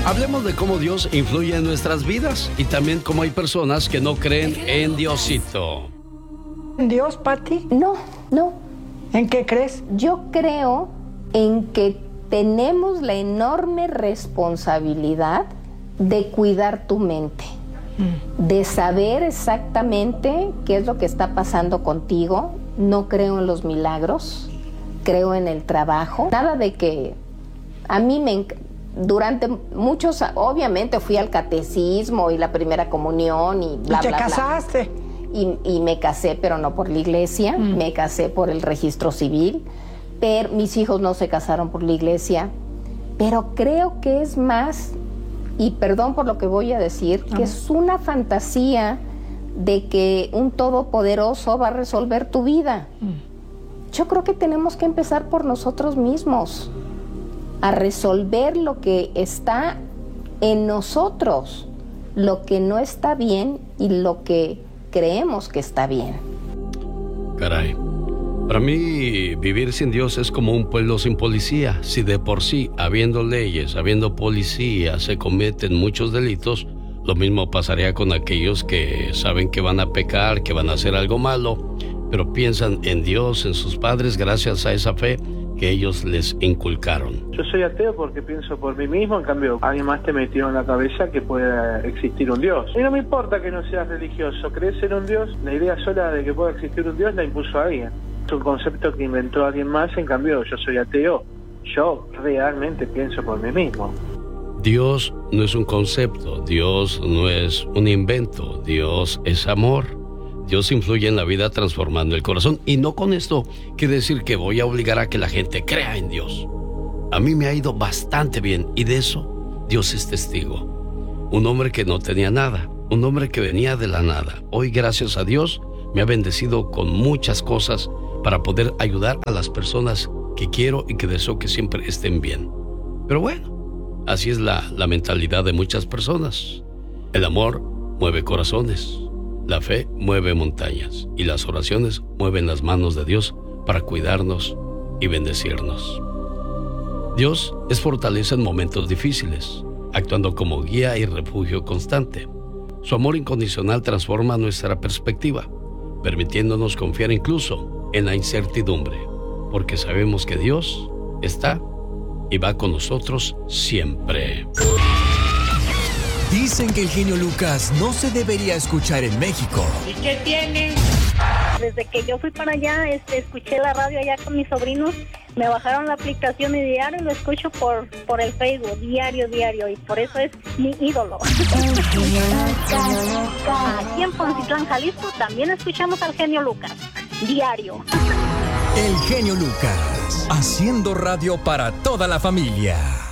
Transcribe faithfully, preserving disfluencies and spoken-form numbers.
Hablemos de cómo Dios influye en nuestras vidas y también cómo hay personas que no creen en Diosito. ¿En Dios, Pati? No, no. ¿En qué crees? Yo creo en que tenemos la enorme responsabilidad de cuidar tu mente, mm. de saber exactamente qué es lo que está pasando contigo. No creo en los milagros, creo en el trabajo. Nada de que a mí me... Durante muchos, obviamente fui al catecismo y la primera comunión y bla, ¿Y te bla, casaste? bla. Y, y me casé, pero no por la iglesia, mm. me casé por el registro civil, pero mis hijos no se casaron por la iglesia, pero creo que es más, y perdón por lo que voy a decir, mm. que es una fantasía de que un todopoderoso va a resolver tu vida. Mm. Yo creo que tenemos que empezar por nosotros mismos, a resolver lo que está en nosotros, lo que no está bien y lo que creemos que está bien. Caray, para mí vivir sin Dios es como un pueblo sin policía. Si de por sí, habiendo leyes, habiendo policía, se cometen muchos delitos, lo mismo pasaría con aquellos que saben que van a pecar, que van a hacer algo malo, pero piensan en Dios, en sus padres, gracias a esa fe que ellos les inculcaron. Yo soy ateo porque pienso por mí mismo, en cambio alguien más te metió en la cabeza que pueda existir un Dios. Y no me importa que no seas religioso, crees en un Dios, la idea sola de que pueda existir un Dios la impuso alguien. Es un concepto que inventó alguien más, en cambio yo soy ateo, yo realmente pienso por mí mismo. Dios no es un concepto, Dios no es un invento, Dios es amor. Dios influye en la vida transformando el corazón. Y no con esto quiere decir que voy a obligar a que la gente crea en Dios. A mí me ha ido bastante bien y de eso Dios es testigo. Un hombre que no tenía nada, un hombre que venía de la nada. Hoy, gracias a Dios, me ha bendecido con muchas cosas para poder ayudar a las personas que quiero y que deseo que siempre estén bien. Pero bueno, así es la, la mentalidad de muchas personas. El amor mueve corazones. La fe mueve montañas y las oraciones mueven las manos de Dios para cuidarnos y bendecirnos. Dios es fortaleza en momentos difíciles, actuando como guía y refugio constante. Su amor incondicional transforma nuestra perspectiva, permitiéndonos confiar incluso en la incertidumbre, porque sabemos que Dios está y va con nosotros siempre. Dicen que el genio Lucas no se debería escuchar en México. ¿Y qué tiene? Desde que yo fui para allá, este, escuché la radio allá con mis sobrinos, me bajaron la aplicación y diario lo escucho por, por el Facebook, diario, diario, y por eso es mi ídolo. Aquí en Poncitlán, Jalisco, también escuchamos al genio Lucas, diario. El genio Lucas, haciendo radio para toda la familia.